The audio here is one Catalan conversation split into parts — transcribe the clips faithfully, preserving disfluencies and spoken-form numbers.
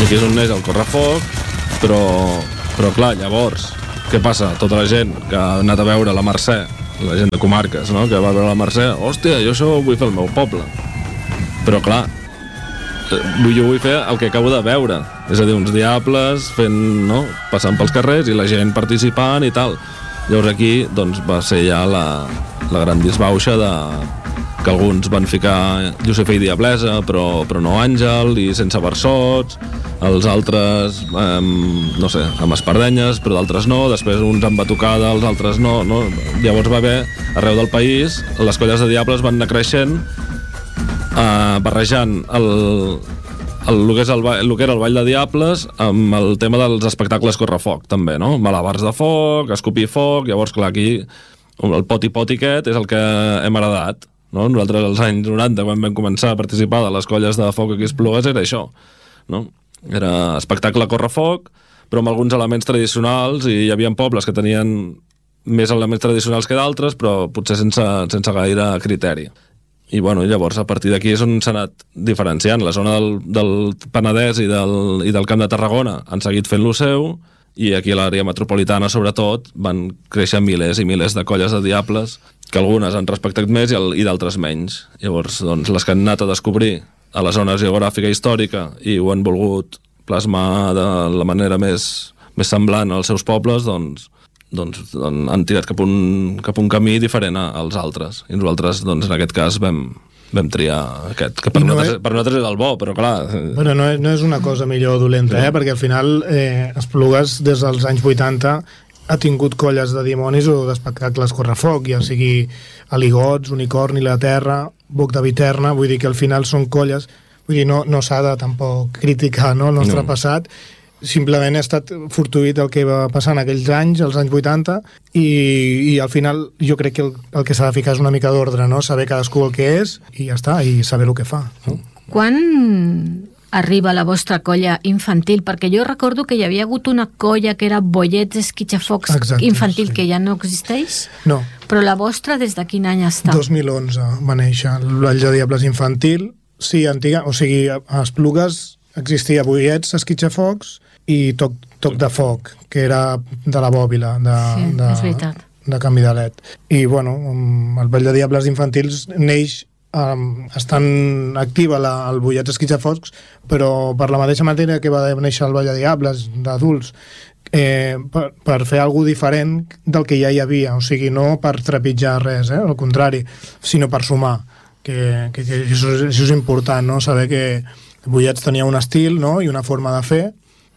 aquí és on neix el correfoc, però, però clar, llavors, què passa? Tota la gent que ha anat a veure la Mercè, la gent de comarques, no?, que va veure la Mercè, hòstia, jo això ho vull fer al meu poble. Però clar, jo vull fer el que acabo de veure, és a dir, uns diables fent, no?, passant pels carrers i la gent participant i tal. Llavors aquí doncs, va ser ja la, la gran disbauxa de que alguns van ficar Josefa i Diablesa, però, però no Àngel, i sense versots, els altres, eh, no sé, amb espardenyes, però d'altres no, després uns amb batucada, els altres no, no. Llavors va haver, arreu del país, les colles de diables van anar creixent, eh, barrejant el, el, el, que és el, el que era el Ball de Diables amb el tema dels espectacles correfoc, també, no? Malabars de foc, escopir foc, llavors, clar, aquí el poti-poti aquest és el que hem heredat. No? Nosaltres als anys noranta, quan vam començar a participar de les colles de foc aquí a Esplugues, era això, no? Era espectacle correfoc, però amb alguns elements tradicionals, i hi havia pobles que tenien més elements tradicionals que d'altres, però potser sense, sense gaire criteri. I bueno, llavors a partir d'aquí és on s'ha anat diferenciant. La zona del, del Penedès i del, i del Camp de Tarragona han seguit fent lo seu, i aquí a l'àrea metropolitana, sobretot, van créixer milers i milers de colles de diables, que algunes han respectat més i, el, i d'altres menys. Llavors, doncs, les que han anat a descobrir a la zona geogràfica i històrica i ho han volgut plasmar de la manera més, més semblant als seus pobles, doncs, doncs, doncs han tirat cap un, cap un camí diferent als altres. I nosaltres, doncs, en aquest cas, vam, vam triar aquest, que per, no nosaltres, és... per nosaltres és el bo, però clar... Bueno, no és, no és una cosa millor o dolenta, sí. eh? Perquè al final eh, Esplugues, des dels anys vuitanta, ha tingut colles de dimonis o d'espectacles correfoc, ja sigui aligots, unicorni, la terra, boc de viterna, vull dir que al final són colles, vull dir, no, no s'ha de tampoc criticar, no?, el nostre no. passat, simplement ha estat fortuït el que va passar en aquells anys, els anys vuitanta, i, i al final jo crec que el, el que s'ha de ficar és una mica d'ordre, no?, saber cadascú el que és, i ja està, i saber el que fa, no? Quan arriba la vostra colla infantil? Perquè jo recordo que hi havia hagut una colla que era Bollets Esquitxafocs Exacte, infantil, sí. que ja no existeix? No. Però la vostra des de quin any està? dos mil onze va néixer el Ball de Diables infantil, sí, antiga, o sigui, a Esplugues existia Bollets Esquitxafocs i toc, toc de foc, que era de la bòbila, de, sí, de, és veritat. de Canvi de L E D. I, bueno, el Ball de Diables infantils neix Um, estan activa la, el Bollets Esquitxafocs, però per la mateixa manera que va néixer el Ball de Diables d'adults, eh, per, per fer alguna diferent del que ja hi havia, o sigui, no per trepitjar res, eh, al contrari, sinó per sumar, que, que, que això, és, això és important, no?, saber que Bollets tenia un estil, no?, i una forma de fer,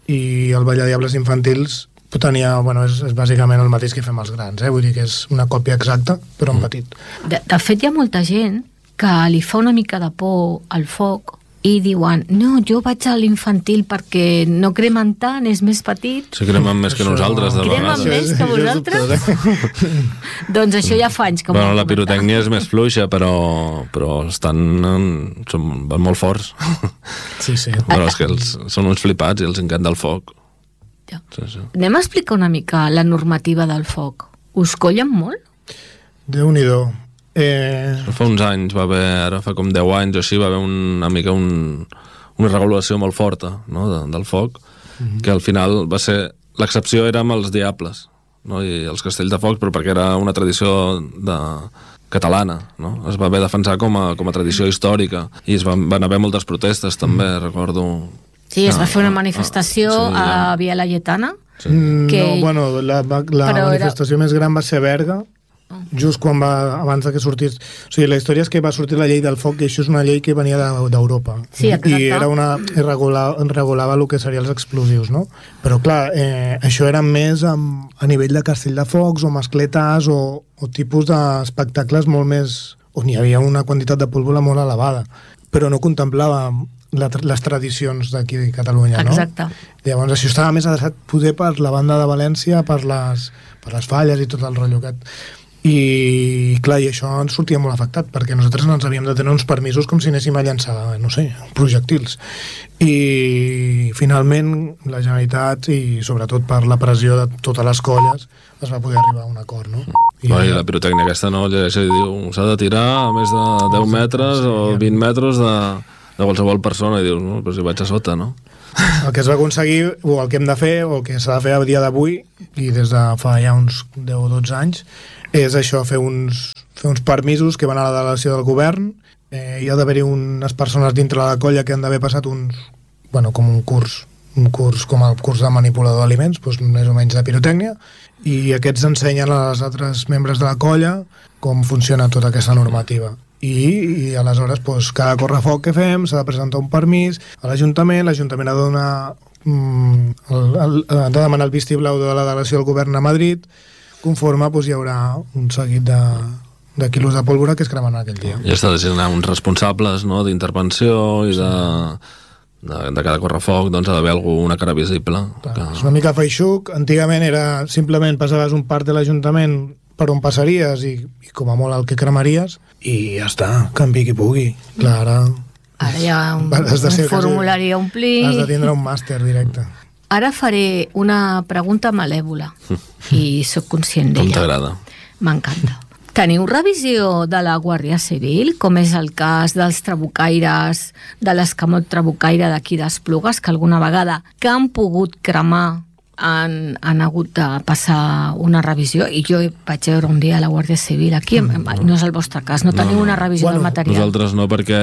i el Ball de Diables infantils tenia, bueno, és, és bàsicament el mateix que fem els grans, eh? Vull dir que és una còpia exacta, però en petit. De, de fet, hi ha molta gent que li fa una mica de por al foc i diuen, no, jo vaig a l'infantil perquè no cremen tant, és més petit. Sí, cremen més que nosaltres, de vegades. Cremen més que vosaltres? Doncs això ja fa anys que bueno, la pirotècnia és més fluixa, però, però estan en, són, van molt forts. Sí, sí. Però és que els, són uns flipats i els encanta el foc. Ja. Sí, sí. Anem a explicar una mica la normativa del foc. Us collen molt? Déu-n'hi-do. Eh... Fa uns anys va haver, ara fa com deu anys o així, va haver una mica un, una regulació molt forta, no?, de, del foc, mm-hmm. que al final va ser, l'excepció era amb els diables, no?, i els castells de foc, però perquè era una tradició de, catalana, no? Es va haver defensar com a, com a tradició històrica, i es van, van haver moltes protestes també, mm. recordo. Sí, es va fer una manifestació ah, sí, a Via Laietana. Sí. Que... No, bueno, la, la manifestació era... més gran va ser a Berga, just quan va, abans que sortís, o sigui, la història és que va sortir la llei del foc, i això és una llei que venia d'Europa, sí, i era una, i regulava, regulava el que serien els explosius, no? Però clar, eh, això era més amb, a nivell de castell de focs o mascletes o, o tipus d'espectacles molt més, on hi havia una quantitat de pólvora molt elevada, però no contemplava la, les tradicions d'aquí de Catalunya, no? Exacte. Llavors això estava més adreçat poder per la banda de València, per les, per les falles i tot el rotllo aquest. I clar, i això ens sortia molt afectat, perquè nosaltres ens havíem de tenir uns permisos com si anéssim a llançar, no sé, projectils. I finalment la Generalitat, i sobretot per la pressió de totes les colles, es va poder arribar a un acord, no? I, no, i la pirotècnia aquesta no, ja diu, s'ha de tirar a més de deu metres o vint metres de, de qualsevol persona i dius, no, però si vaig a sota, no? El que es va aconseguir, o el que hem de fer, o el que s'ha de fer a dia d'avui, i des de fa ja uns deu o dotze anys, és això, fer uns, fer uns permisos que van a la delegació del govern. Eh, hi ha d'haver-hi unes persones dintre la colla que han d'haver passat uns, bueno, com un curs, un curs com el curs de manipulador d'aliments, doncs més o menys de pirotècnia, i aquests ensenyen als altres membres de la colla com funciona tota aquesta normativa. I, i aleshores doncs, cada correfoc que fem s'ha de presentar un permís a l'Ajuntament, l'Ajuntament ha de donar mm, el, el, ha de demanar el vistiplau de la delegació del govern a Madrid, conforme doncs, hi haurà un seguit de, de quilos de pólvora que es cremen aquell dia. I està designar uns responsables, no?, d'intervenció i de, de, de cada correfoc, doncs ha d'haver alguna cara visible. Clar, que... És una mica feixuc. Antigament era simplement passaves un parc de l'Ajuntament per on passaries i, i com a molt el que cremaries i ja està, canvi qui pugui. Clar, ara... Ara hi ha un, Has de ser un formulari a omplir... Has de tindre un màster directe. Ara faré una pregunta malèvola i sóc conscient d'ella. Com t'agrada? M'encanta. Teniu revisió de la Guàrdia Civil, com és el cas dels trabucaires, de l'escamot trabucaire d'aquí d'Esplugues, que alguna vegada que han pogut cremar han, han hagut de passar una revisió, i jo vaig veure un dia a la Guàrdia Civil aquí, no, no és el vostre cas, no teniu no, no. una revisió bueno, del material. Nosaltres no, perquè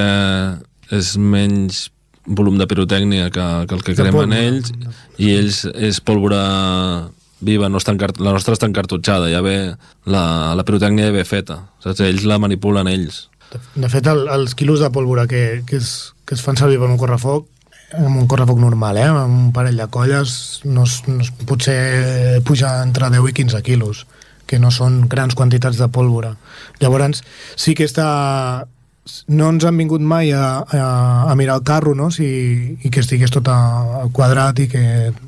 és menys volum de pirotècnia que, que el que cremen ells, i ells és pólvora viva, no està encart... la nostra està encartutxada, ja ve la, la pirotècnia ja ve feta, saps? Ells la manipulen ells. De, de fet, el, els quilos de pólvora que, que, es, que es fan servir per un correfoc, amb un correfoc normal, eh? Amb un parell de colles, no es, no es, potser puja entre deu i quinze quilos, que no són grans quantitats de pólvora. Llavors, sí que està... No ens han vingut mai a, a, a mirar el carro, no? Si, i que estigués tot a quadrat i que...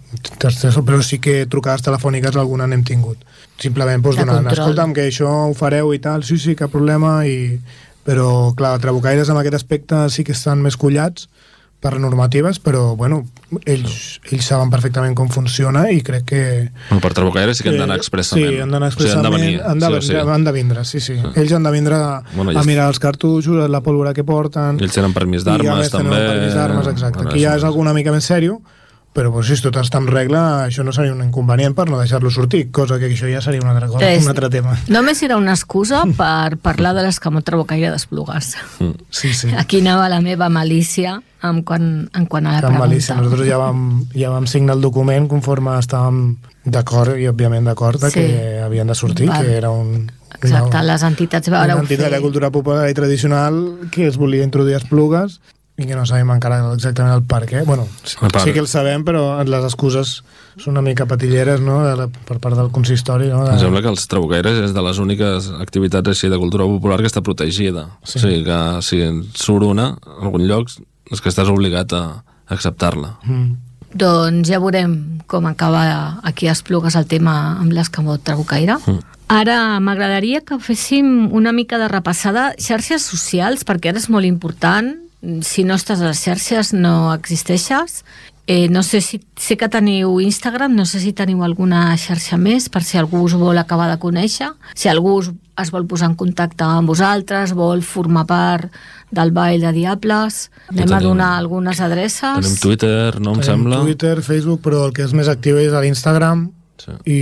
Però sí que trucades telefòniques alguna n'hem tingut. Simplement doncs, donant, escolta'm, que això ho fareu i tal, sí, sí, cap problema, i... però, clar, trabucaires en aquest aspecte sí que estan més collats per normatives, però, bueno, ells, ells saben perfectament com funciona i crec que... Bueno, per trabucaires sí que han d'anar expressament. Sí, han d'anar expressament, o sigui, han, de venir, han, de, sí o sí. han de vindre, sí, sí. sí. Ells han de vindre a, bueno, a mirar els cartutxos, la pólvora que porten... I ells tenen permís d'armes, també. I permís d'armes, exacte. Bueno, aquí ja és alguna mica més sèrio, però pues, si tot està en regla, això no seria un inconvenient per no deixar-lo sortir, cosa que això ja seria un altre, cosa, un altre tema. Només era una excusa per parlar de l'escamot trabucaire d'Esplugues. Sí, sí. Aquí anava la meva malícia en quant, en quant a la Tan pregunta. Malícia. Nosaltres ja vam, ja vam signar el document conforme estàvem d'acord, i òbviament d'acord, sí. que havien de sortir, Val. que era un... Exacte, una, les entitats veureu una entitat de cultura popular i tradicional que es volia introduir a Esplugues i que no sabem encara exactament el per què. Bueno, sí, sí que el sabem, però les excuses són una mica patilleres, no?, de la, per part del consistori. No? De... Em sembla que els trabucaires és de les úniques activitats així de cultura popular que està protegida. Sí. O sigui que si surt una, en algun lloc, és que estàs obligat a acceptar-la. Mm. Doncs ja veurem com acaba aquí a Esplugues el tema amb l'escamot trabucaire. Mm. Ara m'agradaria que féssim una mica de repassada xarxes socials, perquè ara és molt important. Si no estàs a les xarxes no existeixes. Eh, no sé si sé que teniu Instagram, no sé si teniu alguna xarxa més per si algú us vol acabar de conèixer, si algú us, es vol posar en contacte amb vosaltres, vol formar part del Ball de Diables. Anem tenim, a donar algunes adreces. Tenim Twitter, no em tenim sembla? Twitter, Facebook, però el que és més actiu és a l'Instagram. Sí. I,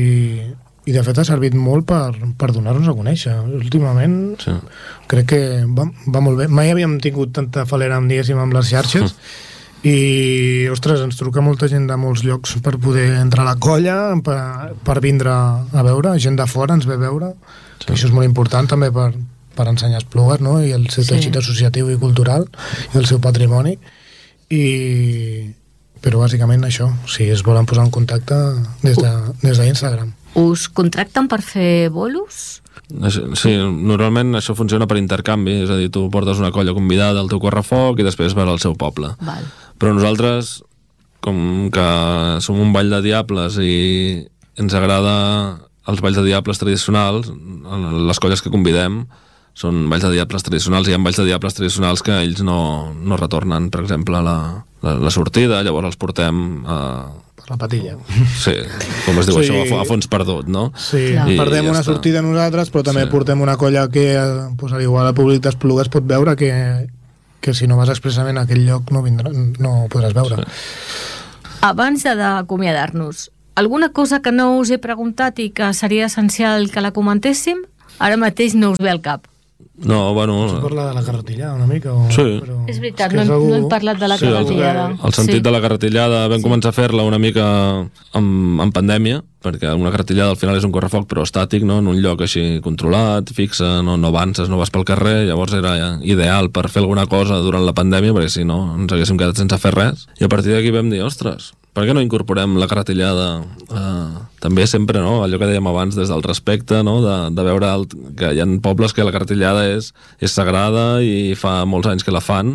i de fet ha servit molt per, per donar-nos a conèixer. Últimament sí. crec que va, va molt bé. Mai havíem tingut tanta falera amb, diguéssim, amb les xarxes i, ostres, ens truca molta gent de molts llocs per poder entrar a la colla, per, per vindre a veure, gent de fora ens ve a veure, sí. Això és molt important també per, per ensenyar Esplugues, no?, i el seu sí. teixit associatiu i cultural i el seu patrimoni. I... però bàsicament això, si es volen posar en contacte des de, des d'Instagram. Us contracten per fer bolos? Sí, normalment això funciona per intercanvi, és a dir, tu portes una colla convidada al teu correfoc i després vas al seu poble. Val. Però nosaltres, com que som un ball de diables i ens agrada els balls de diables tradicionals, les colles que convidem són balls de diables tradicionals, i hi ha balls de diables tradicionals que ells no, no retornen, per exemple, la, la, la sortida, llavors els portem a... per la patilla. Sí, com es diu sí. això, a fons perdut, no? Sí, I, perdem i una ja sortida nosaltres, però també sí. portem una colla que, pues, al igual el públic d'Esplugues pot veure que, que si no vas expressament a aquell lloc no, vindrà, no ho podràs veure. Sí. Abans d'acomiadar-nos, alguna cosa que no us he preguntat i que seria essencial que la comentéssim? Ara mateix no us ve al cap. No, bueno... Pots parlar de la carretillada una mica? O... Sí. Però... És veritat, és no, algú... no hem parlat de la sí, carretillada. El, el sentit sí. de la carretillada vam sí. començar a fer-la una mica en, en pandèmia, perquè una carretillada al final és un correfoc però estàtic, no? En un lloc així controlat, fixe, no, no avances, no vas pel carrer, llavors era ideal per fer alguna cosa durant la pandèmia, perquè si no ens haguéssim quedat sense fer res. I a partir d'aquí vam dir, ostres, per què no incorporem la carretillada eh, també sempre, no? Allò que dèiem abans des del respecte, no? de, de veure el, que hi ha pobles que la carretillada és, és sagrada i fa molts anys que la fan,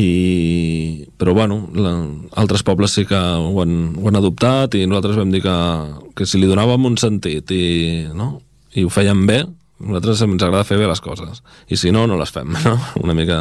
i... però bueno, la, altres pobles sí que ho han, ho han adoptat i nosaltres vam dir que, que si li donàvem un sentit i, no? I ho fèiem bé, a nosaltres ens agrada fer bé les coses i si no, no les fem, no? Una mica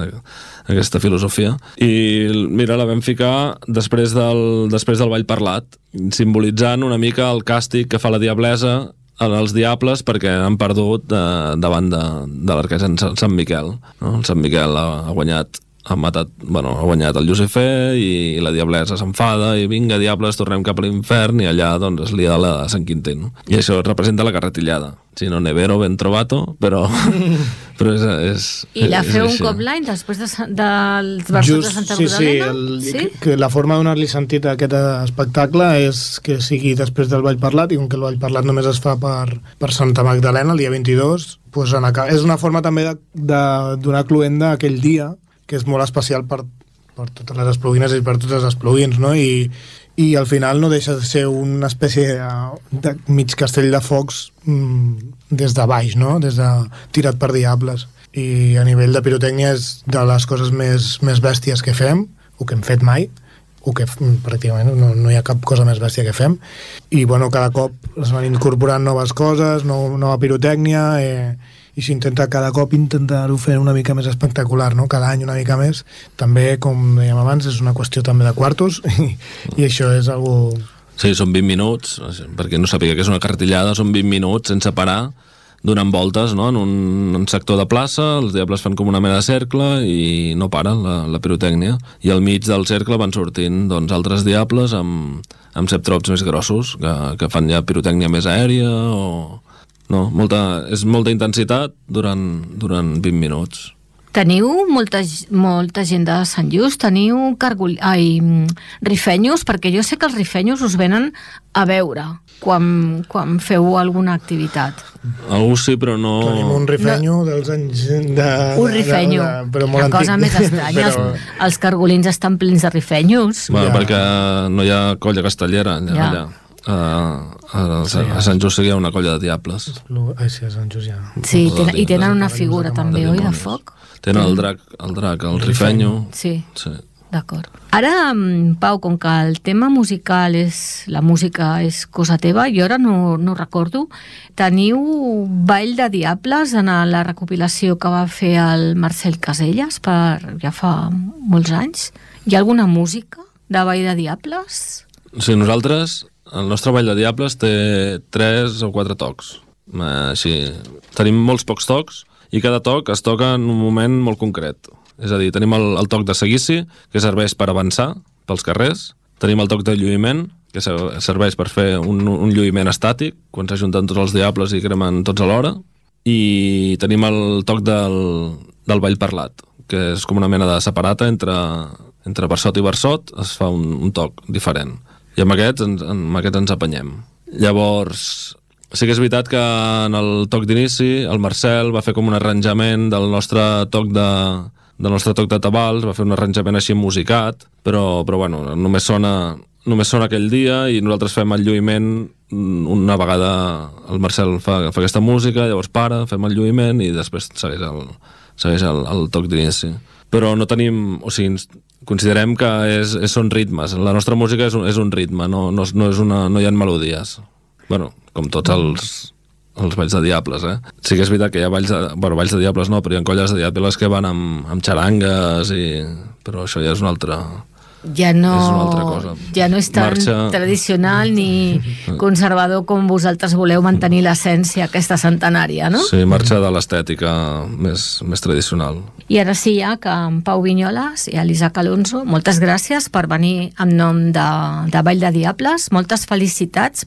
aquesta filosofia. I mira, la vam ficar després del, després del ball parlat, simbolitzant una mica el càstig que fa la diablesa als diables perquè han perdut eh, davant de, de l'arquesa Sant Miquel, no? El Sant Miquel ha, ha guanyat ha matat, bueno, ha guanyat el Llucifer i la diablesa s'enfada i vinga, diables, tornem cap a l'infern i allà doncs es lia la Sant Quintín. I això representa la carretillada. Si no, nevero ben trovato, però, però és, és... I la feu és un cop l'any després de, dels versos de Santa sí, Magdalena? Sí, sí? Que, que la forma de donar-li sentit a aquest espectacle és que sigui després del ball parlat, i com que el ball parlat només es fa per, per Santa Magdalena, el dia vint-i-dos, doncs en, és una forma també de, de donar cluenda aquell dia, que és molt especial per, per totes les espluguines i per tots els espluguins, no? I, i al final no deixa de ser una espècie de, de mig castell de focs mmm, des de baix, no? Des de tirat per diables. I a nivell de pirotècnia és de les coses més, més bèsties que fem, o que hem fet mai, o que pràcticament no, no hi ha cap cosa més bèstia que fem. I bueno, cada cop es van incorporant noves coses, no, nova pirotècnia, eh, i s'intenta cada cop intentar-ho fer una mica més espectacular, no? Cada any una mica més. També, com dèiem abans, és una qüestió també de quartos i, i això és algo... Sí, són vint minuts, perquè no sàpiga que és una cartellada, són vint minuts sense parar, donant voltes, no? En un, un sector de plaça, els diables fan com una mena de cercle i no paren la, la pirotècnia. I al mig del cercle van sortint doncs, altres diables amb, amb ceptrops més grossos, que, que fan ja pirotècnia més aèria o... No, molta, és molta intensitat durant, durant vint minuts. Teniu molta, molta gent de Sant Just, teniu cargol... Ai, rifenyos, perquè jo sé que els rifenyos us venen a veure quan, quan feu alguna activitat. Algú sí, però no... Tenim un rifenyo no. dels anys de... Un rifenyo, de, de, però molt la cosa antic. Més estranya, però... els, els cargolins estan plens de rifenyos. Bueno, ja. Perquè no hi ha colla castellera allà. Ja. allà. Uh, a, sí, a Sant Just hi ha una colla de diables. Ai, sí, a Sant Just ja. Sí, ten, i tenen una figura també, oi, de foc? Tenen el drac, el drac, el rifenyo. Sí, sí. D'acord. Ara, Pau, com que el tema musical és... La música és cosa teva, jo ara no, no recordo. Teniu Ball de Diables en la recopilació que va fer el Marcel Caselles per ja fa molts anys. Hi ha alguna música de Ball de Diables? Sí, nosaltres... El nostre Ball de Diables té tres o quatre tocs. Així, tenim molts pocs tocs i cada toc es toca en un moment molt concret. És a dir, tenim el, el toc de seguici, que serveix per avançar pels carrers. Tenim el toc de lluïment, que serveix per fer un, un lluïment estàtic, quan s'ajunten tots els diables i cremen tots alhora. I tenim el toc del, del ball parlat, que és com una mena de separata entre, entre versot i versot, es fa un, un toc diferent. I amb aquests, ens, amb aquests ens apanyem. Llavors, sí que és veritat que en el toc d'inici el Marcel va fer com un arranjament del nostre toc de, del nostre toc de tabals, va fer un arranjament així musicat, però, però bueno, només sona, només sona aquell dia i nosaltres fem el lluïment una vegada el Marcel fa, fa aquesta música, llavors para, fem el lluïment i després segueix el, segueix el, el toc d'inici. Però no tenim... O sigui, considerem que és, és, són ritmes. La nostra música és un, és un ritme, no, no, no, és una, no hi ha melodies. Bueno, com tots els, els balls de diables, eh? Sí que és veritat que hi ha balls de... Bueno, balls de diables no, però hi ha colles de diables que van amb, amb xarangues i... Però això ja és un altre... ja no, és una altra cosa. Ja no és tan Marxa... tradicional ni conservador com vosaltres voleu mantenir l'essència aquesta centenària, no? Sí, marxa de l'estètica més, més tradicional. I ara sí, ja que en Pau Vinyoles i l'Isaac Alonso, moltes gràcies per venir en nom de, de Vall de Diables, moltes felicitats